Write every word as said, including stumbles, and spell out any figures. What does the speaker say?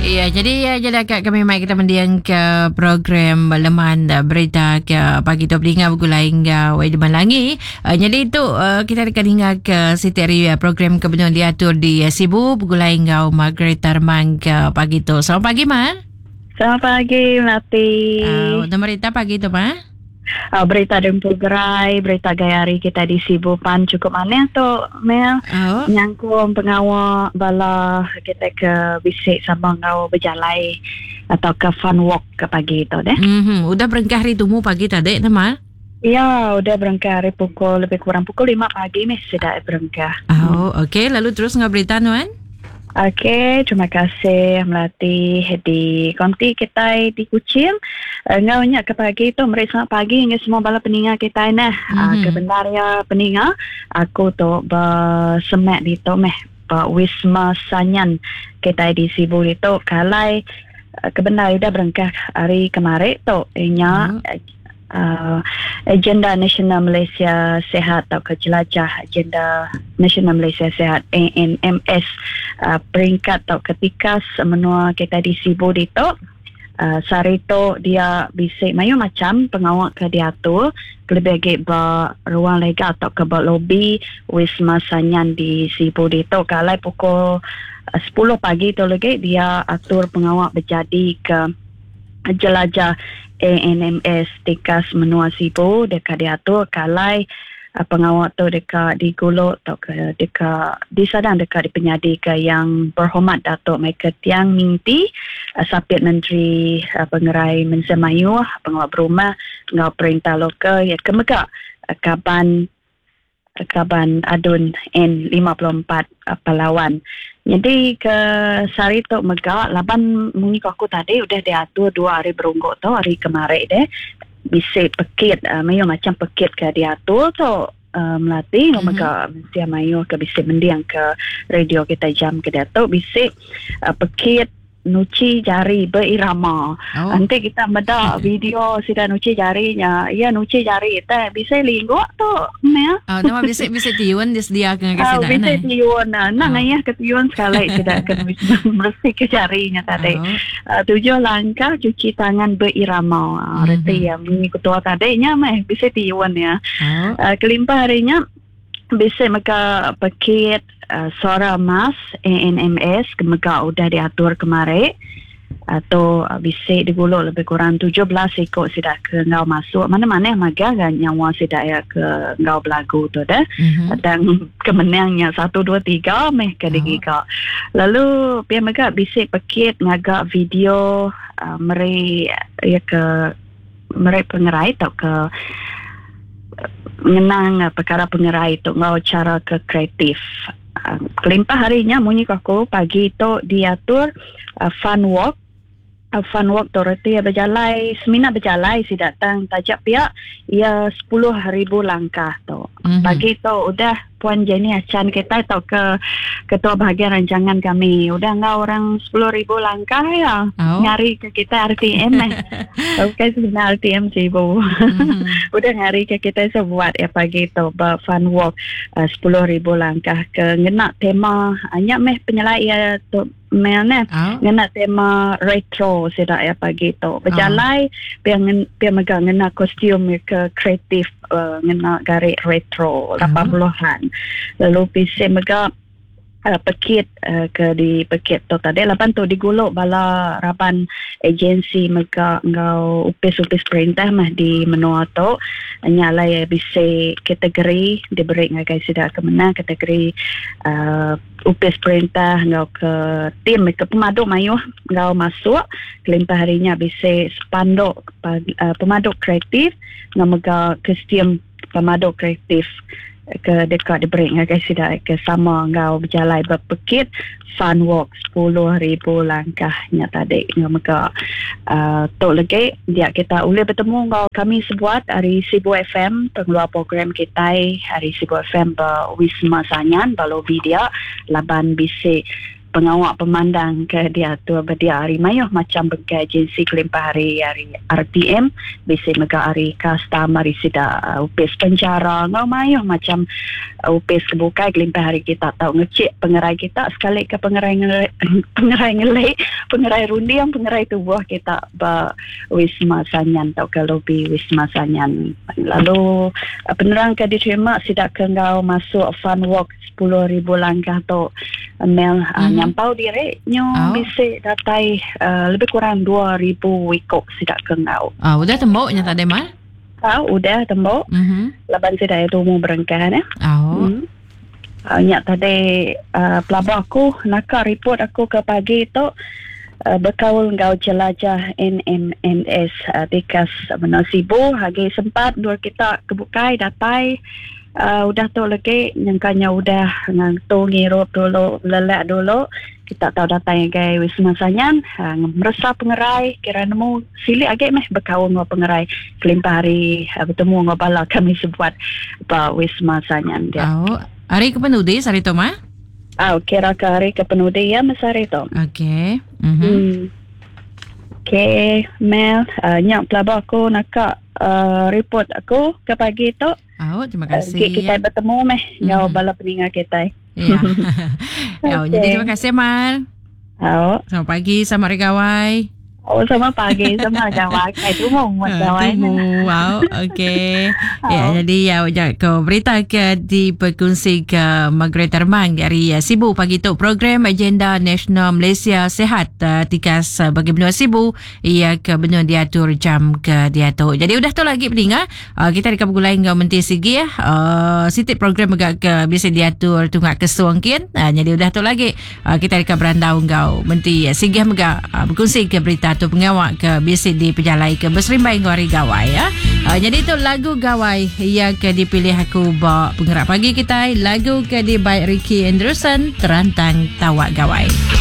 Ya, jadi ya jadi kat kami mai kita mendiang ke program Leman Berita ke pagi tu pelinga bergulai hingga wai dimalangi. Uh, jadi itu uh, kita akan hingga ke siteri uh, program kebenar diatur di uh, Sibu bergulai hingga Margaret Armang ke pagi tu. Selamat pagi, Ma. Selamat pagi, Melati. Uh, untuk berita pagi tu, Ma. Uh, berita Dempu Gerai, berita gayari kita di Sibu Pan cukup aneh tu, Mel. Oh. Nyangkung pengawal bala kita ke bisik sama ngau berjalai atau ke fun walk ke pagi tu deh. Mm-hmm. Udah berengkah hari tumu pagi tadi, nama? Ya, udah berengkah hari pukul lebih kurang pukul lima pagi ni sudah berengkah. Oh, hmm. Okey. Lalu terus ngau berita nuan? Okey, terima kasih Melati di konti kita di Kuching. Uh, ngaunya ke pagi tu mereka pagi hingga semua bala peninga kita nah. Mm-hmm. Uh, kebenarnya peninga aku tu bersemak di tu meh Wisma Sanyan kita di Sibu itu kalai uh, kebenar dah berengkah hari kemarin tu inya mm-hmm. Uh, agenda Nasional Malaysia Sehat atau kejelajah agenda Nasional Malaysia Sehat A N M S uh, peringkat atau ketika menua kita di Sibu itu uh, sari itu dia bisa mayu macam pengawal ke diatur lebih lagi ba ruang lega atau ke lobby Wisma Sanyan di Sibu itu kalau pukul uh, sepuluh pagi itu lagi dia atur pengawal berjadi ke jelajah A N M S dekat menua Sibu dekat diatur kalai uh, pengawal tu dekat di Gulok atau ke dekat di sadang dekat di penyadi ke yang berhormat Datuk Michael Tiang Minti uh, Sapit Menteri uh, Pengerai Malaysia Melayu pengawal berumah pengawal perintah lokal ya kemegak uh, kaban uh, kaban adun N lima puluh empat uh, Palawan. Jadi ke sari tu megak laban mungkin aku tadi udah diatur dua hari berungguk tu hari kemarin deh bisa pekit uh, mayu macam pekit ke diatur tu uh, Melati mm-hmm. megak mesti mayu ke bisa mendiang ke radio kita jam ke diatur bisa uh, pekit nuci jari berirama. Oh. Nanti kita meda video sida nuci jarinya. Ya nuci jari itu bisa lingguk tu. Ya. Oh, nama bisa bisa tiun disediakan ke sida. Oh, bisa tiun. Nah, oh. Ayah ke tiun sekali sida ke bersih ke jarinya tadi. Oh. Uh, tujuh langkah cuci tangan berirama. Uh, mm-hmm. Reti yang ketua tadinya mah bisa tiun ya. Oh. Uh, kelimpah harinya bisa mereka paket uh, suara emas A N M S mereka udah diatur kemarin atau uh, bisa digulung lebih kurang tujuh belas ikut sudah ke ngau masuk mana-mana maga kan nyawa sudah ya ke ngau belagu tu dah mm-hmm. dan kemenangnya satu dua tiga meh ke digika. Oh. Lalu pihak mereka bisa paket ngagak video uh, meri ya ke meri pengerai atau ke mengenang uh, perkara pengerai itu ngau cara ke kreatif. Uh, kelimpah harinya munyi aku pagi itu diatur uh, fun walk. Uh, fun walk tu reti ya berjalai semina berjalai si datang tajak pihak ia sepuluh ribu langkah tu. Mm-hmm. Pagi tu udah Puan Jenny Achan kita atau ke ketua bahagian rancangan kami udah ngau orang sepuluh ribu langkah ya oh. Nyari ke kita R T M eh. Oke sebenarnya R T M sih bu. Mm-hmm. Udah nyari ke kita sebuat ya pagi tu fun walk uh, sepuluh ribu langkah ke ngena tema hanya meh penyelai ya tu mana oh. Ngena tema retro sedak ya pagi tu berjalai oh. Biar biar megang ngena kostum ke kreatif uh, ngena garik retro lapan puluhan. Lalu bisa mega uh, pekit uh, ke di pekit tu tadi lapan tu diguluk bala raban agensi mega ngau upis-upis perintah mah di menua tu nyala ya bisa kategori diberi ngagai sudah ke mana kategori uh, upis perintah ngau ke tim ke pemaduk mayu ngau masuk kelimpah harinya bisa spanduk uh, pemaduk kreatif ngau mega kostum pemaduk kreatif ke dekat diberi ngagai sudah ke sama ngau berjalan berpekit fun walk sepuluh ribu langkahnya tadi ngau mega uh, tu lagi dia kita boleh bertemu ngau kami sebuat hari Sibu F M pengeluar program kita hari Sibu F M ber Wisma Sanyan balobi dia laban bisik pengawal pemandang ke dia tu berdia hari mayuh macam begai agensi kelimpah hari hari R T M bisa mega hari custom hari sida uh, upis penjara ngau mayuh macam uh, upis kebukai kelimpah hari kita tahu ngecek pengerai kita sekali ke pengerai ngelai pengerai ngelai pengerai rundi yang pengerai tubuh kita ba Wisma Sanyan tau ke lobi Wisma Sanyan. Lalu uh, penerang ke diterima sidak ke ngau masuk fun walk sepuluh ribu langkah tu Mel uh, mm-hmm. nyampau diri nyo oh. bisa datai uh, lebih kurang dua ribu wikok sidak ke ngau. Ah, udah tembok nya tadi mal? Ah, udah tembok. Mm-hmm. Laban sidak itu mau berengkah eh. Oh. Mm. Uh, nyak tadi uh, pelabur aku nak report aku ke pagi tu uh, berkaul ngau jelajah N M N S uh, tikas benar sibu hagi sempat dua kita kebukai datai uh, udah tu lagi nyangkanya udah ngantung ngirup dulu lelak dulu kita tahu datai ngai Wisma Sanyan uh, merasa pengerai kira nemu silik agak meh berkaul ngau pengerai kelimpah hari uh, bertemu ngau bala kami sebuat apa Wisma Sanyan dia. Oh. Hari kepenudi hari tu mah? Ah, kira ke hari kepenudi ya mas hari tu. Okey. Mhm. Hmm. Okey, Mel, uh, nyak pelabur aku nak uh, report aku ke pagi tu. Oh, terima kasih. Uh, kita ya. bertemu meh ngau mm-hmm. bala peningat kita. Ya. Ya, okay. Jadi terima kasih Mal. Oh. Selamat pagi sama regawai. Oh, sama pagi sama jawab. Itu mau buat jawab. Wow, okey. Ya, jadi ya ko berita ke di berkongsi ke Margaret Armang dari uh, Sibu pagi tu program agenda Nasional Malaysia Sehat uh, tikas uh, bagi benua Sibu ia ke benua diatur jam ke diatur. Jadi udah tu lagi peningat uh, kita dekat begulai ngau menti sigi ya. Uh, sitik program agak ke bisa diatur tunggak kesuang kian. Uh, jadi udah tu lagi uh, kita dekat berandau ngau menti uh, sigi megak uh, berkongsi ke berita atau pengawak ke bisi di pejalai ke berserimbai ngori gawai ya. Uh, jadi itu lagu gawai yang ke dipilih aku bawa penggerak pagi kita lagu ke di by Ricky Anderson terantang tawak gawai.